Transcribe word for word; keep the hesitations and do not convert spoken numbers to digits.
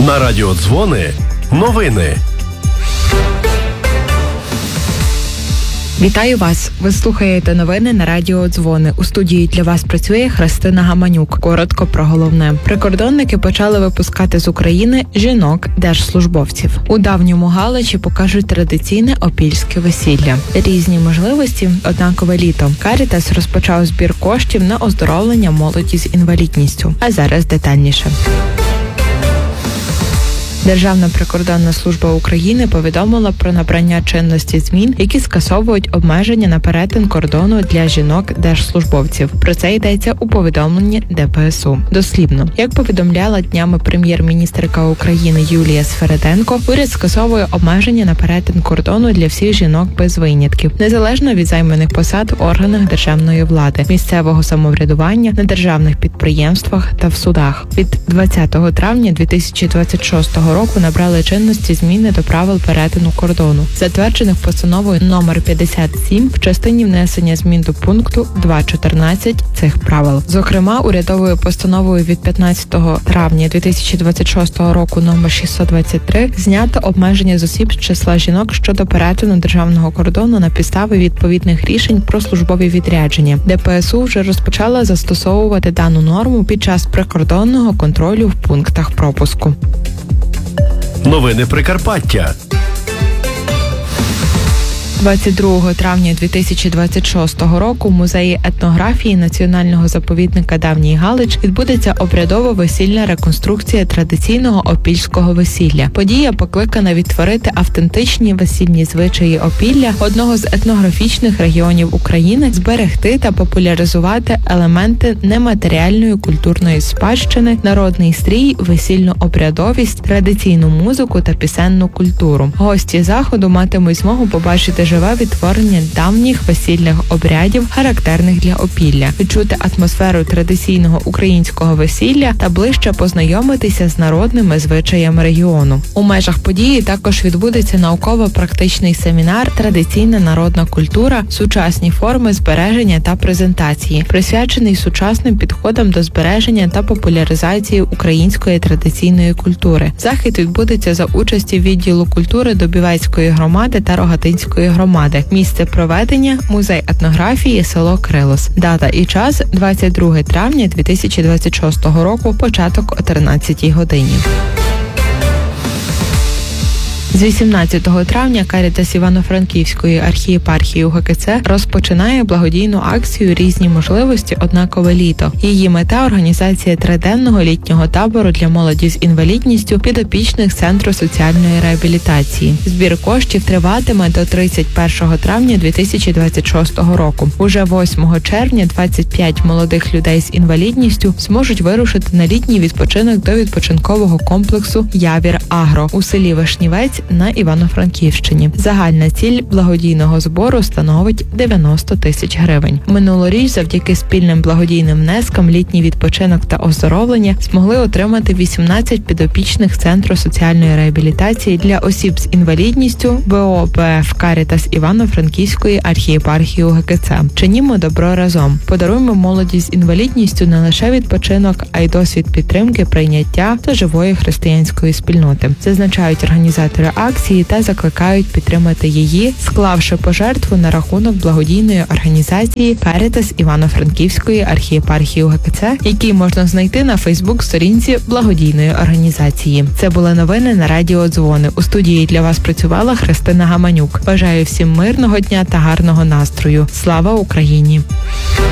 На радіо Дзвони новини. Вітаю вас! Ви слухаєте новини на радіо Дзвони. У студії для вас працює Христина Гаманюк. Коротко про головне. Прикордонники почали випускати з України жінок-держслужбовців. У давньому Галичі покажуть традиційне опільське весілля. Різні можливості, однакове літо. Карітас розпочав збір коштів на оздоровлення молоді з інвалідністю. А зараз детальніше. Державна прикордонна служба України повідомила про набрання чинності змін, які скасовують обмеження на перетин кордону для жінок-держслужбовців. Про це йдеться у повідомленні Де Пе Ес У. Дослівно. Як повідомляла днями прем'єр-міністерка України Юлія Свериденко, уряд скасовує обмеження на перетин кордону для всіх жінок без винятків, незалежно від займаних посад в органах державної влади, місцевого самоврядування, на державних підприємствах та в судах. Від двадцятого травня дві тисячі двадцять шостого року набрали чинності зміни до правил перетину кордону, затверджених постановою номер п'ятдесят сім в частині внесення змін до пункту два чотирнадцять цих правил. Зокрема, урядовою постановою від п'ятнадцятого травня дві тисячі двадцять шостого року номер шістсот двадцять три знято обмеження з осіб з числа жінок щодо перетину державного кордону на підставі відповідних рішень про службові відрядження. Де Пе Ес У вже розпочала застосовувати дану норму під час прикордонного контролю в пунктах пропуску. Новини Прикарпаття. двадцять другого травня дві тисячі двадцять шостого року в музеї етнографії Національного заповідника Давній Галич відбудеться обрядова весільна реконструкція традиційного опільського весілля. Подія покликана відтворити автентичні весільні звичаї Опілля, одного з етнографічних регіонів України, зберегти та популяризувати елементи нематеріальної культурної спадщини, народний стрій, весільну обрядовість, традиційну музику та пісенну культуру. Гості заходу матимуть змогу побачити живе відтворення давніх весільних обрядів, характерних для Опілля, відчути атмосферу традиційного українського весілля та ближче познайомитися з народними звичаями регіону. У межах події також відбудеться науково-практичний семінар «Традиційна народна культура. Сучасні форми збереження та презентації», присвячений сучасним підходам до збереження та популяризації української традиційної культури. Захід відбудеться за участі відділу культури Добівецької громади та Рогатинської громади. громади. Місце проведення – музей етнографії, село Крилос. Дата і час – двадцять друге травня дві тисячі двадцять шостого року, початок о тринадцятій годині. З вісімнадцятого травня Карітас Івано-Франківської архієпархії У Ге Ке Це розпочинає благодійну акцію «Різні можливості. Однакове літо». Її мета – організація триденного літнього табору для молоді з інвалідністю підопічних Центру соціальної реабілітації. Збір коштів триватиме до тридцять першого травня дві тисячі двадцять шостого року. Уже восьмого червня двадцять п'ять молодих людей з інвалідністю зможуть вирушити на літній відпочинок до відпочинкового комплексу «Явір Агро» у селі Вишнівець на Івано-Франківщині. Загальна ціль благодійного збору становить дев'яносто тисяч гривень. Минулоріч завдяки спільним благодійним внескам літній відпочинок та оздоровлення змогли отримати вісімнадцять підопічних Центру соціальної реабілітації для осіб з інвалідністю Бе О Бе Еф Карітас Івано-Франківської архієпархії У Ге Ке Це. Чинімо добро разом. Подаруємо молоді з інвалідністю не лише відпочинок, а й досвід підтримки, прийняття та живої християнської спільноти, зазначають організатори акції та закликають підтримати її, склавши пожертву на рахунок благодійної організації Карітас Івано-Франківської архієпархії У Ге Ке Це, який можна знайти на Фейсбук-сторінці благодійної організації. Це були новини на радіо Дзвони. У студії для вас працювала Христина Гаманюк. Бажаю всім мирного дня та гарного настрою. Слава Україні!